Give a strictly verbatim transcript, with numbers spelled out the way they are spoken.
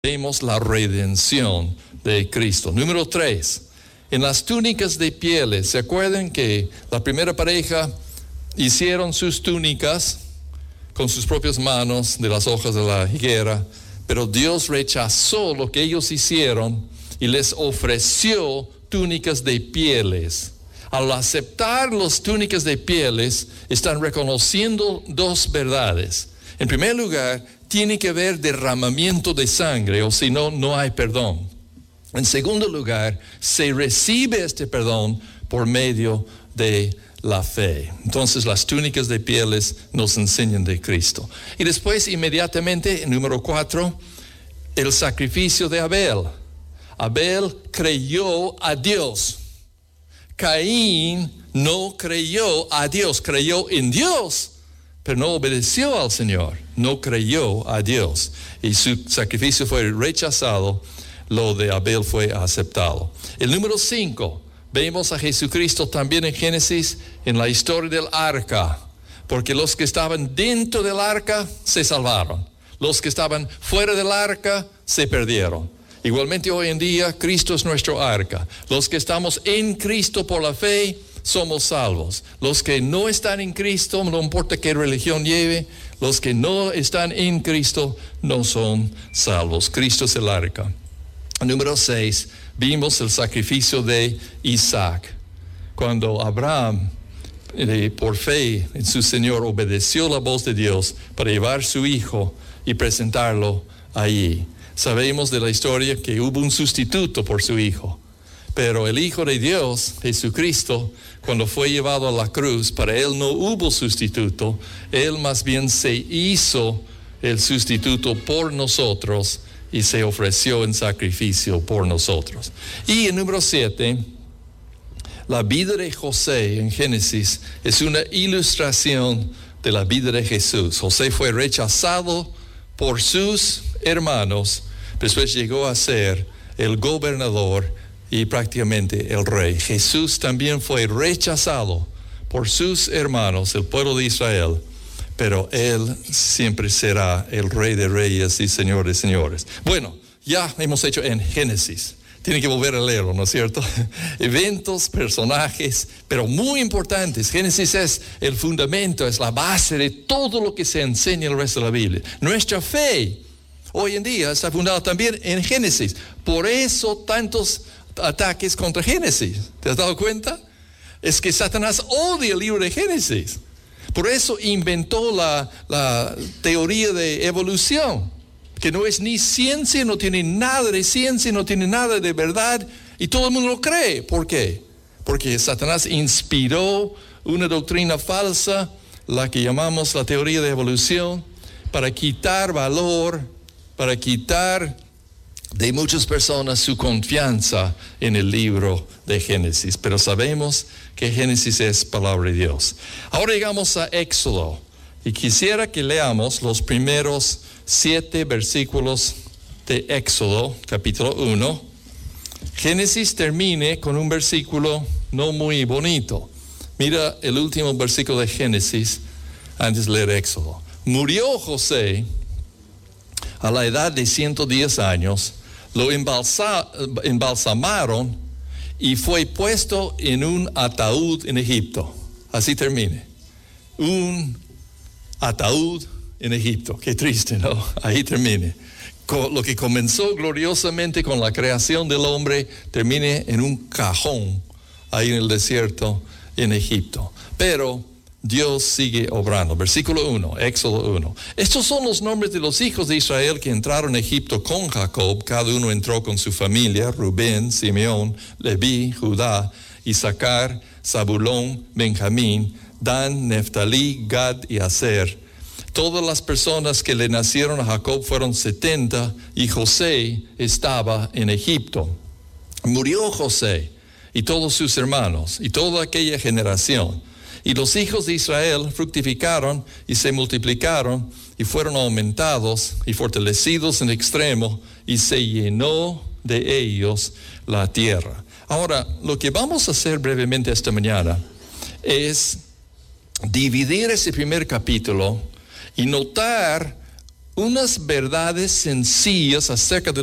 vemos la redención de Cristo. Número tres, en las túnicas de pieles. ¿Se acuerdan que la primera pareja hicieron sus túnicas con sus propias manos de las hojas de la higuera? Pero Dios rechazó lo que ellos hicieron y les ofreció túnicas de pieles. Al aceptar las túnicas de pieles, están reconociendo dos verdades. En primer lugar, tiene que haber derramamiento de sangre, o si no, no hay perdón. En segundo lugar, se recibe este perdón por medio de la fe. Entonces, las túnicas de pieles nos enseñan de Cristo. Y después, inmediatamente, número cuatro, el sacrificio de Abel. Abel creyó a Dios. Caín no creyó a Dios, creyó en Dios, pero no obedeció al Señor, no creyó a Dios. Y su sacrificio fue rechazado, lo de Abel fue aceptado. El número cinco, vemos a Jesucristo también en Génesis, en la historia del arca, porque los que estaban dentro del arca se salvaron, los que estaban fuera del arca se perdieron. Igualmente hoy en día, Cristo es nuestro arca. Los que estamos en Cristo por la fe, somos salvos. Los que no están en Cristo, no importa qué religión lleve, los que no están en Cristo no son salvos. Cristo es el arca. Número seis, vimos el sacrificio de Isaac. Cuando Abraham, eh, por fe en su Señor, obedeció la voz de Dios para llevar su hijo y presentarlo allí. Sabemos de la historia que hubo un sustituto por su hijo. Pero el Hijo de Dios, Jesucristo, cuando fue llevado a la cruz, para Él no hubo sustituto. Él más bien se hizo el sustituto por nosotros y se ofreció en sacrificio por nosotros. Y en número siete, la vida de José en Génesis es una ilustración de la vida de Jesús. José fue rechazado por sus hermanos, después llegó a ser el gobernador y prácticamente el rey. Jesús también fue rechazado por sus hermanos, el pueblo de Israel, pero Él siempre será el Rey de Reyes y Señor de Señores. Bueno, ya hemos hecho en Génesis. Tienen que volver a leerlo, ¿no es cierto? Eventos, personajes, pero muy importantes. Génesis es el fundamento, es la base de todo lo que se enseña en el resto de la Biblia. Nuestra fe hoy en día está fundada también en Génesis. Por eso tantos ataques contra Génesis. ¿Te has dado cuenta? Es que Satanás odia el libro de Génesis. Por eso inventó la, la teoría de evolución, que no es ni ciencia, no tiene nada de ciencia, no tiene nada de verdad, y todo el mundo lo cree. ¿Por qué? Porque Satanás inspiró una doctrina falsa, la que llamamos la teoría de evolución, para quitar valor, para quitar de muchas personas su confianza en el libro de Génesis. Pero sabemos que Génesis es palabra de Dios. Ahora llegamos a Éxodo, y quisiera que leamos los primeros siete versículos de Éxodo, capítulo uno. Génesis termine con un versículo no muy bonito. Mira el último versículo de Génesis antes de leer Éxodo. Murió José a la edad de ciento diez años, lo embalsa, embalsamaron y fue puesto en un ataúd en Egipto. Así termine. Un ataúd en Egipto. Qué triste, ¿no? Ahí termine. Lo que comenzó gloriosamente con la creación del hombre, termine en un cajón ahí en el desierto en Egipto. Pero Dios sigue obrando. Versículo uno, Éxodo uno. Estos son los nombres de los hijos de Israel que entraron a Egipto con Jacob. Cada uno entró con su familia: Rubén, Simeón, Leví, Judá, Isaacar, Zabulón, Benjamín, Dan, Neftalí, Gad y Aser. Todas las personas que le nacieron a Jacob fueron setenta, y José estaba en Egipto. Murió José y todos sus hermanos y toda aquella generación. Y los hijos de Israel fructificaron y se multiplicaron y fueron aumentados y fortalecidos en extremo, y se llenó de ellos la tierra. Ahora, lo que vamos a hacer brevemente esta mañana es dividir ese primer capítulo y notar unas verdades sencillas acerca de